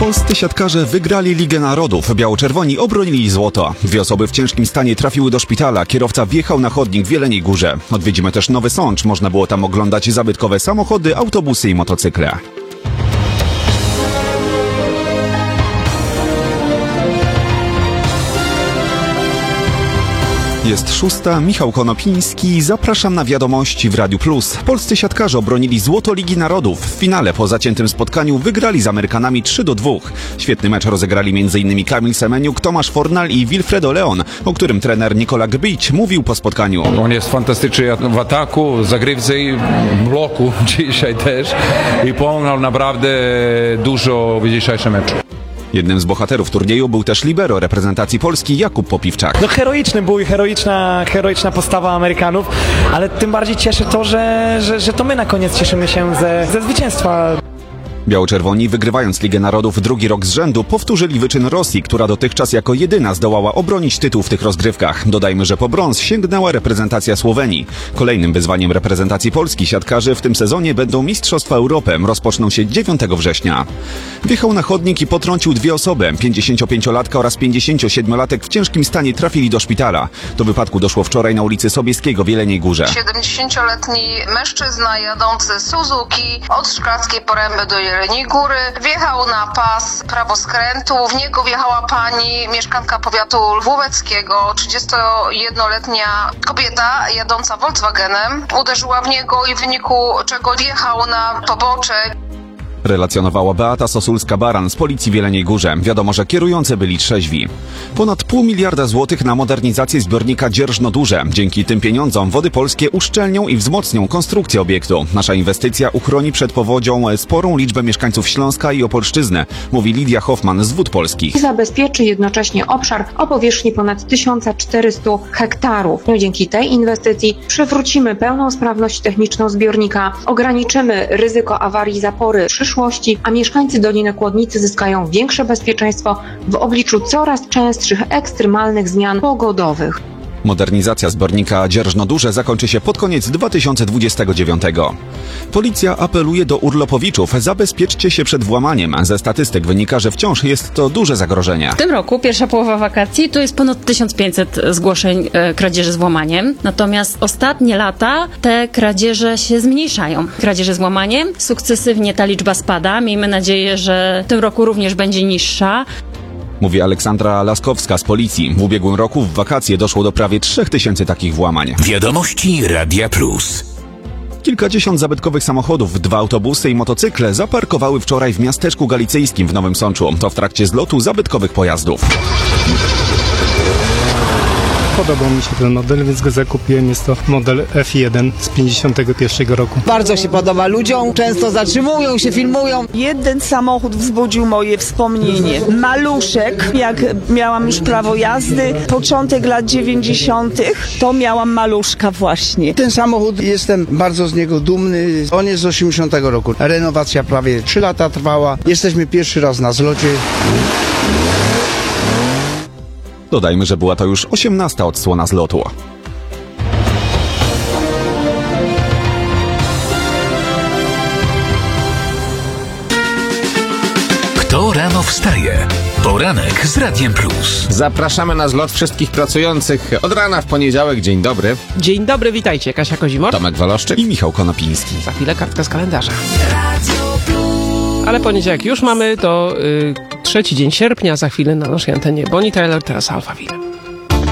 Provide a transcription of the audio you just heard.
Polscy siatkarze wygrali Ligę Narodów. Biało-czerwoni obronili złoto. 2 osoby w ciężkim stanie trafiły do szpitala. Kierowca wjechał na chodnik w Jeleniej Górze. Odwiedzimy też Nowy Sącz. Można było tam oglądać zabytkowe samochody, autobusy i motocykle. Jest 6. Michał Konopiński. Zapraszam na wiadomości w Radiu Plus. Polscy siatkarze obronili złoto Ligi Narodów. W finale po zaciętym spotkaniu wygrali z Amerykanami 3-2. Świetny mecz rozegrali m.in. Kamil Semeniuk, Tomasz Fornal i Wilfredo Leon, o którym trener Nikola Grbić mówił po spotkaniu. On jest fantastyczny w ataku, zagrywce i bloku dzisiaj też i pomagał naprawdę dużo w dzisiejszym meczu. Jednym z bohaterów turnieju był też libero reprezentacji Polski Jakub Popiwczak. No heroiczny był i heroiczna postawa Amerykanów, ale tym bardziej cieszy to, że to my na koniec cieszymy się ze zwycięstwa. Biało-czerwoni, wygrywając Ligę Narodów drugi rok z rzędu, powtórzyli wyczyn Rosji, która dotychczas jako jedyna zdołała obronić tytuł w tych rozgrywkach. Dodajmy, że po brąz sięgnęła reprezentacja Słowenii. Kolejnym wyzwaniem reprezentacji Polski siatkarzy w tym sezonie będą Mistrzostwa Europy. Rozpoczną się 9 września. Wjechał na chodnik i potrącił 2 osoby. 55-latka oraz 57-latek w ciężkim stanie trafili do szpitala. Do wypadku doszło wczoraj na ulicy Sobieskiego w Jeleniej Górze. 70-letni mężczyzna jadący Suzuki od Szklarskiej Poręby do Jeleniej Góry wjechał na pas prawoskrętu. W niego wjechała pani, mieszkanka powiatu lwóweckiego, 31-letnia kobieta jadąca Volkswagenem. Uderzyła w niego i w wyniku czego wjechał na pobocze. Relacjonowała Beata Sosulska-Baran z policji w Jeleniej Górze. Wiadomo, że kierujący byli trzeźwi. Ponad 0,5 miliarda złotych na modernizację zbiornika Dzierżno-Duże. Dzięki tym pieniądzom Wody Polskie uszczelnią i wzmocnią konstrukcję obiektu. Nasza inwestycja uchroni przed powodzią sporą liczbę mieszkańców Śląska i Opolszczyzny, mówi Lidia Hoffman z Wód Polskich. Zabezpieczy jednocześnie obszar o powierzchni ponad 1400 hektarów. Dzięki tej inwestycji przywrócimy pełną sprawność techniczną zbiornika, ograniczymy ryzyko awarii zapory przyszłości, a mieszkańcy Doliny Kłodnicy zyskają większe bezpieczeństwo w obliczu coraz częstszych ekstremalnych zmian pogodowych. Modernizacja zbiornika Dzierżno-Duże zakończy się pod koniec 2029. Policja apeluje do urlopowiczów: zabezpieczcie się przed włamaniem. Ze statystyk wynika, że wciąż jest to duże zagrożenie. W tym roku, pierwsza połowa wakacji, to jest ponad 1500 zgłoszeń kradzieży z włamaniem. Natomiast ostatnie lata te kradzieże się zmniejszają. Kradzieże z włamaniem, sukcesywnie ta liczba spada. Miejmy nadzieję, że w tym roku również będzie niższa. Mówi Aleksandra Laskowska z policji. W ubiegłym roku w wakacje doszło do prawie 3000 takich włamań. Wiadomości Radia Plus. Kilkadziesiąt zabytkowych samochodów, 2 autobusy i motocykle zaparkowały wczoraj w miasteczku galicyjskim w Nowym Sączu. To w trakcie zlotu zabytkowych pojazdów. Podobał mi się ten model, więc go zakupiłem. Jest to model F1 z 51 roku. Bardzo się podoba ludziom, często zatrzymują się, filmują. Jeden samochód wzbudził moje wspomnienie. Maluszek, jak miałam już prawo jazdy, początek lat 90., to miałam maluszka właśnie. Ten samochód, jestem bardzo z niego dumny. On jest z 80 roku. Renowacja prawie 3 lata trwała. Jesteśmy pierwszy raz na zlocie. Dodajmy, że była to już 18. odsłona zlotu. Kto rano wstaje? Poranek z Radiem Plus. Zapraszamy na zlot wszystkich pracujących od rana w poniedziałek. Dzień dobry. Dzień dobry, witajcie. Kasia Kozimor, Tomek Waloszczyk i Michał Konopiński. Za chwilę kartka z kalendarza. Ale poniedziałek już mamy, to 3 dzień sierpnia, za chwilę na naszej antenie Bonnie Tyler, teraz Alphaville.